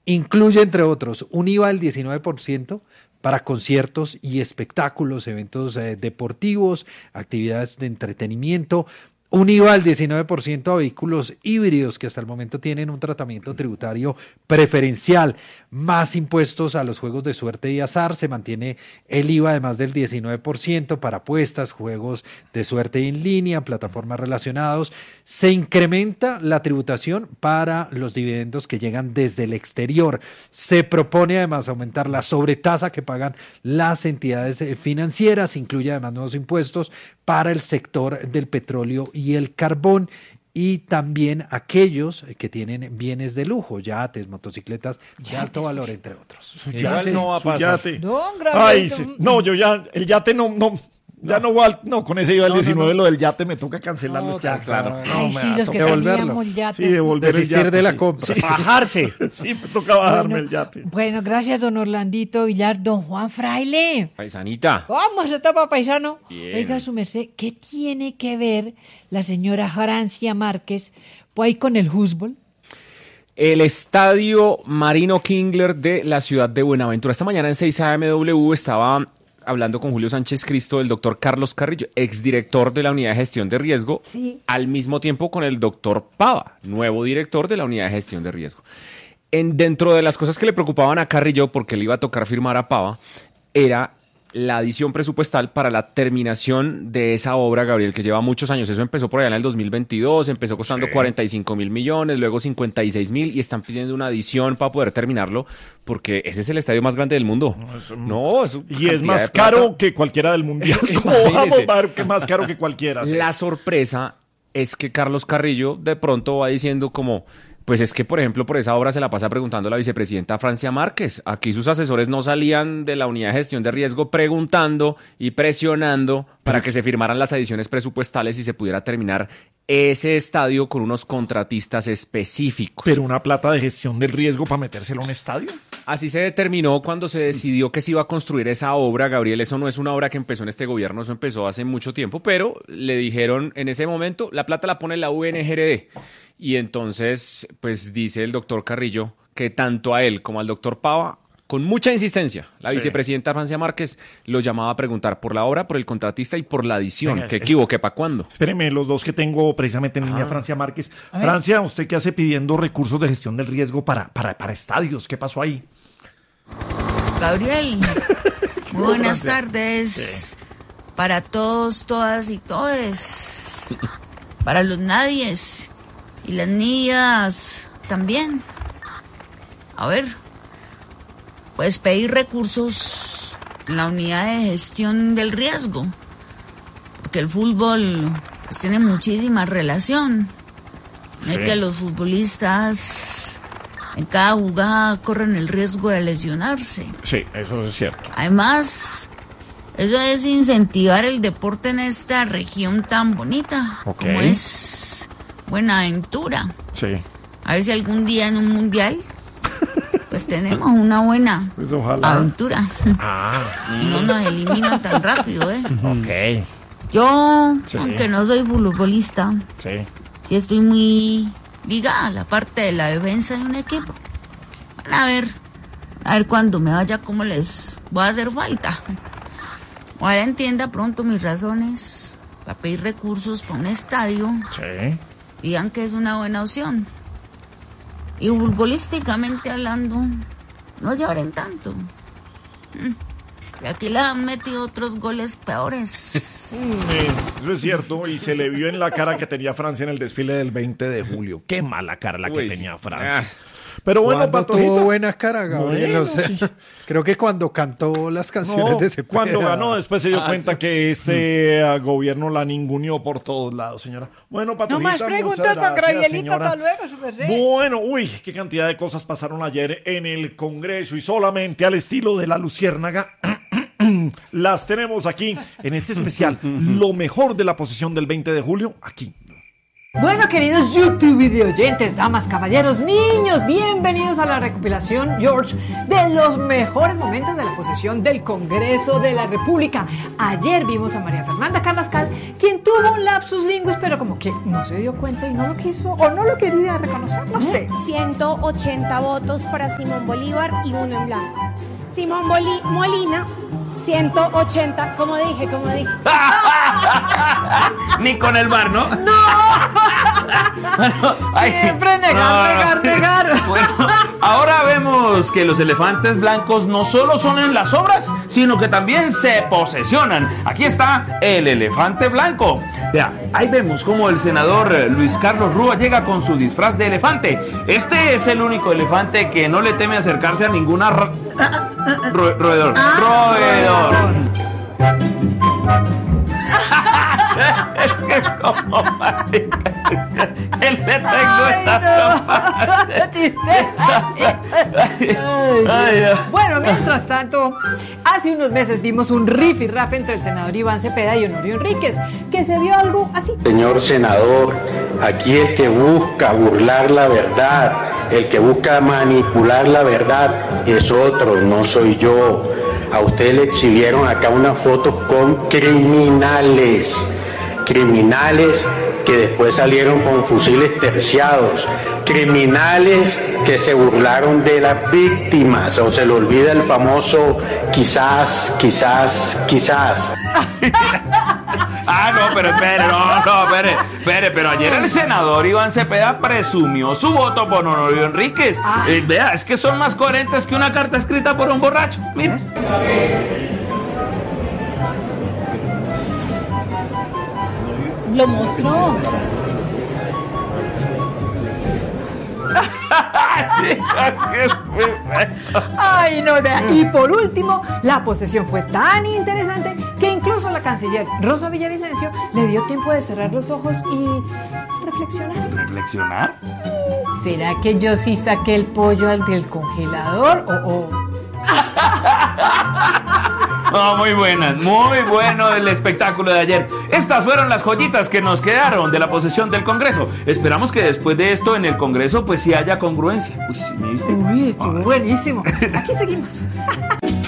Incluye, entre otros, un IVA del 19% para conciertos y espectáculos, eventos deportivos, actividades de entretenimiento, un IVA del 19% a vehículos híbridos que hasta el momento tienen un tratamiento tributario preferencial, más impuestos a los juegos de suerte y azar, se mantiene el IVA de más del 19% para apuestas, juegos de suerte en línea, plataformas relacionados, se incrementa la tributación para los dividendos que llegan desde el exterior, se propone además aumentar la sobretasa que pagan las entidades financieras, incluye además nuevos impuestos para el sector del petróleo y el carbón, y también aquellos que tienen bienes de lujo, yates, motocicletas de alto valor, entre otros. Su yate no va a pasar. Yate. Ay, sí. No, yo ya, el yate no, ya no, con ese IVA del 19, lo del yate me toca cancelarlo. Ya, claro. Ay, sí, los que devolverlo. el yate. Sí, devolver Desistir el yate, de la sí. compra. Sí. Bajarse. Sí, me toca bajarme el yate. Bueno, gracias, don Orlandito Villar. Don Juan Fraile. Paisanita. ¿Cómo se tapa, paisano? Bien. Oiga, su merced, ¿qué tiene que ver la señora Francia Márquez pues, ahí con el fútbol? El estadio Marino Kingler de la ciudad de Buenaventura. Esta mañana en 6 AMW estaba hablando con Julio Sánchez Cristo, el doctor Carlos Carrillo, exdirector de la Unidad de Gestión de Riesgo, Sí. al mismo tiempo con el doctor Pava, nuevo director de la Unidad de Gestión de Riesgo. Dentro de las cosas que le preocupaban a Carrillo, porque le iba a tocar firmar a Pava, era la adición presupuestal para la terminación de esa obra, Gabriel, que lleva muchos años. Eso empezó por allá en el 2022, empezó costando 45.000 millones, luego 56.000, y están pidiendo una adición para poder terminarlo, porque ese es el estadio más grande del mundo. Y es más caro que cualquiera del mundial. ¿Cómo vamos a ver que más caro que cualquiera? Sí. La sorpresa es que Carlos Carrillo de pronto va diciendo como... Pues es que, por ejemplo, por esa obra se la pasa preguntando la vicepresidenta Francia Márquez. Aquí sus asesores no salían de la Unidad de Gestión de Riesgo preguntando y presionando para que se firmaran las adiciones presupuestales y se pudiera terminar ese estadio con unos contratistas específicos. Pero una plata de gestión del riesgo para metérselo a un estadio. Así se determinó cuando se decidió que se iba a construir esa obra, Gabriel. Eso no es una obra que empezó en este gobierno, eso empezó hace mucho tiempo, pero le dijeron en ese momento, la plata la pone la UNGRD. Y entonces, pues dice el doctor Carrillo que tanto a él como al doctor Pava, con mucha insistencia, la vicepresidenta Francia Márquez lo llamaba a preguntar por la obra, por el contratista y por la adición. Venga, ¿Qué equivoque? ¿Para cuándo? Espéreme, los dos que tengo precisamente en línea, Francia Márquez. Francia, ¿usted qué hace pidiendo recursos de gestión del riesgo para estadios? ¿Qué pasó ahí? Gabriel, muy buenas Francia. tardes Sí. para todos, todas y todes, para los nadies y las niñas también. A ver, pues pedir recursos en la unidad de gestión del riesgo, porque el fútbol pues tiene muchísima relación. No es que los futbolistas en cada jugada corren el riesgo de lesionarse. Sí, eso es cierto. Además, eso es incentivar el deporte en esta región tan bonita Ok. como es Buenaventura. Sí. A ver si algún día en un mundial pues tenemos una buena Pues ojalá. aventura y no nos eliminan tan rápido, ¿eh? Ok. Yo, Sí. aunque no soy futbolista, Sí. sí estoy muy ligada a la parte de la defensa de un equipo. Van a ver cuando me vaya cómo les voy a hacer falta. Ojalá entienda pronto mis razones para pedir recursos para un estadio. Sí. Digan que es una buena opción. Y futbolísticamente hablando, no lloren tanto. Y aquí le han metido otros goles peores. Eso es cierto, y se le vio en la cara que tenía Francia en el desfile del 20 de julio. Qué mala cara la que Uy, tenía sí. Francia. Pero bueno, Cuando Patojita, tuvo buena cara, Gabriel. Bueno, o sea, sí. creo que cuando cantó las canciones de Cepeda. cuando ganó después se dio cuenta que este gobierno la ninguneó por todos lados, señora. Bueno, Patojita, No más muchas preguntas, don gracias, Gabrielito. señora. Hasta luego, su merced. Bueno, uy, qué cantidad de cosas pasaron ayer en el Congreso y solamente al estilo de la Luciérnaga las tenemos aquí en este especial. Lo mejor de la posición del 20 de julio, aquí. Bueno, queridos YouTube videoyentes, damas, caballeros, niños, bienvenidos a la recopilación, George, de los mejores momentos de la posesión del Congreso de la República. Ayer vimos a María Fernanda Carrascal, quien tuvo un lapsus linguis, pero como que no se dio cuenta y no lo quiso o no lo quería reconocer, no sé. 180 votos para Simón Bolívar y 1 en blanco. Simón Molina, 180, como dije. Ni con el bar, ¿no? Siempre negar. Bueno, ahora vemos que los elefantes blancos no solo son en las obras, sino que también se posesionan. Aquí está el elefante blanco. Vea, ahí vemos cómo el senador Luis Carlos Rúa llega con su disfraz de elefante. Este es el único elefante que no le teme acercarse a ninguna roedor. Es que como que le tengo esta Bueno, mientras tanto, hace unos meses vimos un rifirrafe entre el senador Iván Cepeda y Honorio Enríquez, que se vio algo así. Señor senador, aquí el que busca burlar la verdad, el que busca manipular la verdad es otro, no soy yo. A usted le exhibieron acá una foto con criminales que después salieron con fusiles terciados, criminales que se burlaron de las víctimas, o se le olvida el famoso quizás. No, pero espere, pero ayer el senador Iván Cepeda presumió su voto por Honorio Enríquez. Vea, es que son más coherentes que una carta escrita por un borracho. Mire. Lo mostró. Ay, no, vea. Y por último, la posesión fue tan interesante que incluso la canciller Rosa Villavicencio le dio tiempo de cerrar los ojos y reflexionar. ¿Reflexionar? ¿Será que yo sí saqué el pollo del congelador o...? No, muy bueno el espectáculo de ayer. Estas fueron las joyitas que nos quedaron de la posesión del Congreso. Esperamos que después de esto en el Congreso pues sí haya congruencia. Uy, ¿me viste? Uy, estuvo buenísimo. Aquí seguimos.